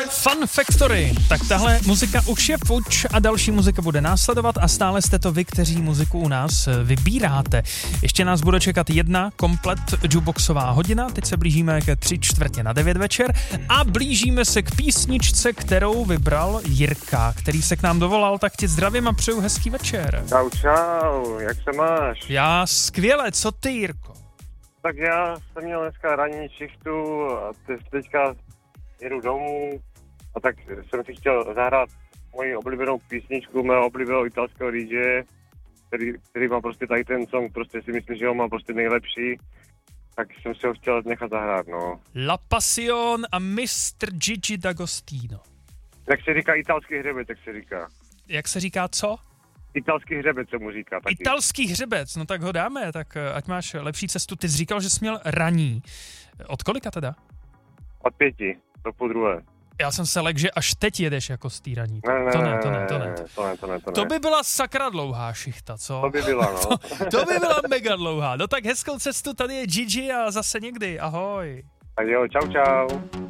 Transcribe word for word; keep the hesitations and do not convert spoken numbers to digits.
Fun Factory. Tak tahle muzika už je fuč a další muzika bude následovat a stále jste to vy, kteří muziku u nás vybíráte. Ještě nás bude čekat jedna komplet jukeboxová hodina, teď se blížíme ke tři čtvrtě na devět večer a blížíme se k písničce, kterou vybral Jirka, který se k nám dovolal, tak ti zdravím a přeju hezký večer. Čau, čau, jak se máš? Já skvěle, co ty, Jirko? Tak já jsem měl dneska ranní šichtu a teďka jedu domů a tak jsem si chtěl zahrát moji oblíbenou písničku mého oblíbeného italského dý džeje, který, který má prostě tady ten song, prostě si myslím, že ho má prostě nejlepší, tak jsem si ho chtěl nechat zahrát, no. La Passion a mister Gigi D'Agostino. Jak se říká italský hřebec, tak se říká. Jak se říká co? Italský hřebec se mu říká taky. Italský hřebec, no tak ho dáme, tak ať máš lepší cestu. Ty jsi říkal, že jsi měl raní. Od kolika teda? Od pěti, do půl druhé. Já jsem se lek, že až teď jedeš jako z té raní. Ne, ne, to ne, to ne, to ne. To ne, to ne, to ne. To by byla sakra dlouhá šichta, co? To by byla, no. to, to by byla mega dlouhá. No tak hezkou cestu, tady je Gigi a zase někdy, ahoj. Tak jo, čau, čau.